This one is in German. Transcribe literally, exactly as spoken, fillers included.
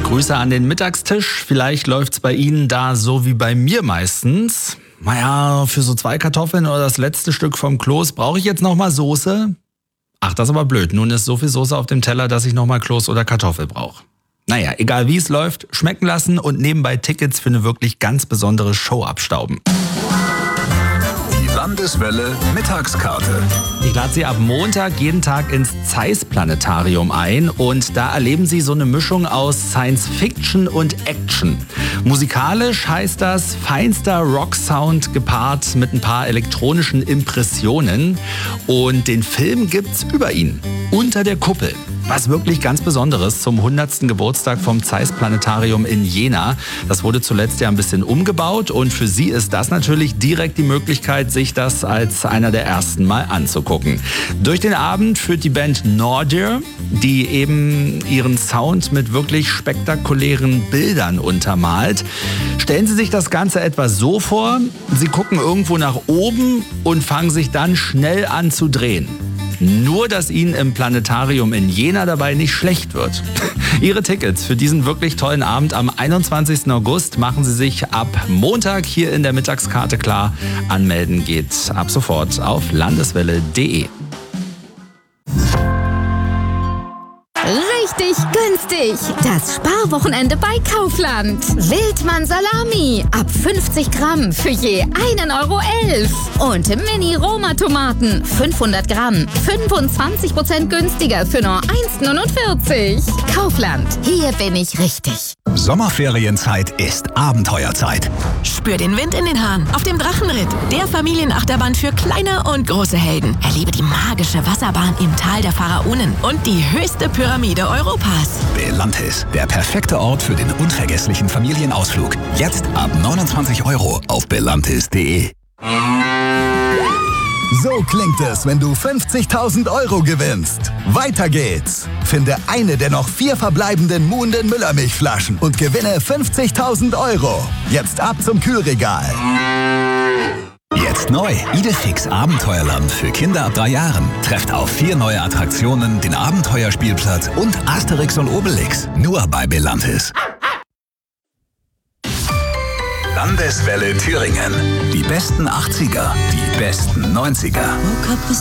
Grüße an den Mittagstisch. Vielleicht läuft's bei Ihnen da so wie bei mir meistens. Naja, für so zwei Kartoffeln oder das letzte Stück vom Kloß brauche ich jetzt nochmal Soße. Ach, das ist aber blöd. Nun ist so viel Soße auf dem Teller, dass ich nochmal Kloß oder Kartoffel brauche. Naja, egal wie es läuft, schmecken lassen und nebenbei Tickets für eine wirklich ganz besondere Show abstauben. Die Landeswelle Mittagskarte. Ich lade Sie ab Montag jeden Tag ins Zeiss-Planetarium ein und da erleben Sie so eine Mischung aus Science-Fiction und Action. Musikalisch heißt das feinster Rock-Sound gepaart mit ein paar elektronischen Impressionen und den Film gibt's über ihn, unter der Kuppel. Was wirklich ganz Besonderes zum hundertsten Geburtstag vom Zeiss-Planetarium in Jena. Das wurde zuletzt ja ein bisschen umgebaut und für Sie ist das natürlich direkt die Möglichkeit, sich das als einer der ersten mal anzugucken. Durch den Abend führt die Band Nordir, die eben ihren Sound mit wirklich spektakulären Bildern untermalt. Stellen Sie sich das Ganze etwa so vor, Sie gucken irgendwo nach oben und fangen sich dann schnell an zu drehen. Nur, dass Ihnen im Planetarium in Jena dabei nicht schlecht wird. Ihre Tickets für diesen wirklich tollen Abend am einundzwanzigsten August machen Sie sich ab Montag hier in der Mittagskarte klar. Anmelden geht ab sofort auf landeswelle punkt de. Richtig günstig. Das Sparwochenende bei Kaufland. Wildmann Salami ab fünfzig Gramm für je einen Euro elf. Und Mini-Roma-Tomaten fünfhundert Gramm. fünfundzwanzig Prozent günstiger für nur eins neunundvierzig. Kaufland. Hier bin ich richtig. Sommerferienzeit ist Abenteuerzeit. Spür den Wind in den Haaren auf dem Drachenritt. Der Familienachterbahn für kleine und große Helden. Erlebe die magische Wasserbahn im Tal der Pharaonen und die höchste Pyramide Europas. Belantis, der perfekte Ort für den unvergesslichen Familienausflug. Jetzt ab neunundzwanzig Euro auf belantis punkt de. So klingt es, wenn du fünfzigtausend Euro gewinnst. Weiter geht's. Finde eine der noch vier verbleibenden Muhnden Müllermilchflaschen und gewinne fünfzigtausend Euro. Jetzt ab zum Kühlregal. Jetzt neu. Idefix Abenteuerland für Kinder ab drei Jahren. Trefft auf vier neue Attraktionen, den Abenteuerspielplatz und Asterix und Obelix. Nur bei Belantis. Landeswelle Thüringen. Die besten achtziger, die besten neunziger.